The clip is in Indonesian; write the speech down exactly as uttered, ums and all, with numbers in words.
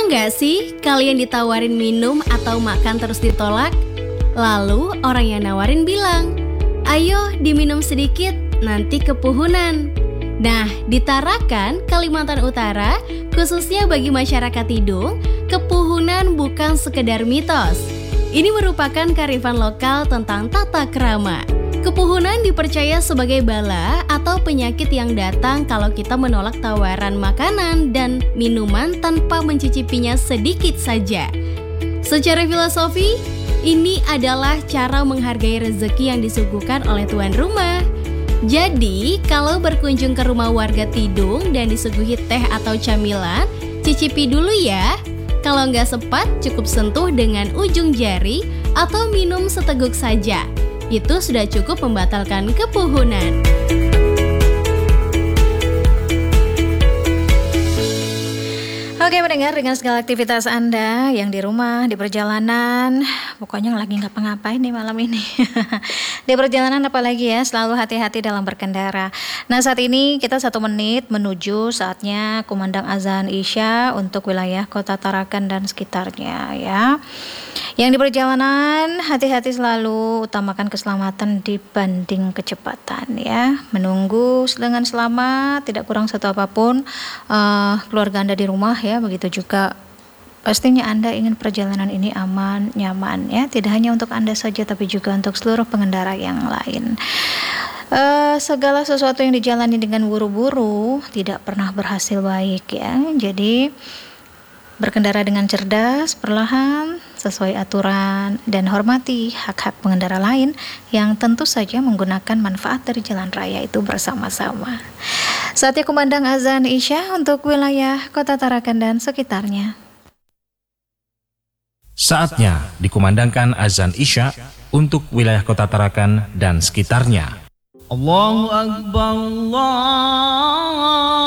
nggak sih kalian ditawarin minum atau makan terus ditolak? Lalu orang yang nawarin bilang, ayo diminum sedikit, nanti kepuhunan. Nah, di Tarakan, Kalimantan Utara, khususnya bagi masyarakat Tidung, kepuhunan bukan sekedar mitos. Ini merupakan kearifan lokal tentang tata krama. Kepuhunan dipercaya sebagai bala atau penyakit yang datang kalau kita menolak tawaran makanan dan minuman tanpa mencicipinya sedikit saja. Secara filosofi, ini adalah cara menghargai rezeki yang disuguhkan oleh tuan rumah. Jadi, kalau berkunjung ke rumah warga Tidung dan disuguhi teh atau camilan, cicipi dulu ya. Kalau nggak sempat, cukup sentuh dengan ujung jari atau minum seteguk saja. Itu sudah cukup membatalkan kepuhunan. Oke pendengar, dengan segala aktivitas Anda yang di rumah, di perjalanan, pokoknya lagi ngapa-ngapain nih malam ini. Di perjalanan apalagi ya, selalu hati-hati dalam berkendara. Nah saat ini kita satu menit menuju saatnya kumandang azan Isya untuk wilayah Kota Tarakan dan sekitarnya ya. Yang di perjalanan hati-hati selalu, utamakan keselamatan dibanding kecepatan ya. Menunggu dengan selamat, tidak kurang satu apapun uh, keluarga Anda di rumah ya. Begitu juga pastinya Anda ingin perjalanan ini aman, nyaman ya. Tidak hanya untuk Anda saja tapi juga untuk seluruh pengendara yang lain. Uh, segala sesuatu yang dijalani dengan buru-buru tidak pernah berhasil baik ya. Jadi berkendara dengan cerdas, perlahan, sesuai aturan, dan hormati hak-hak pengendara lain yang tentu saja menggunakan manfaat dari jalan raya itu bersama-sama. Saatnya kumandang azan Isya untuk wilayah Kota Tarakan dan sekitarnya. Saatnya dikumandangkan azan Isya untuk wilayah Kota Tarakan dan sekitarnya. Allahu Akbar, Allah